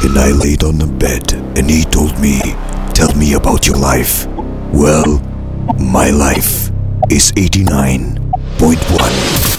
And I laid on the bed and he told me, "Tell me about your life." Well, my life is 89.1.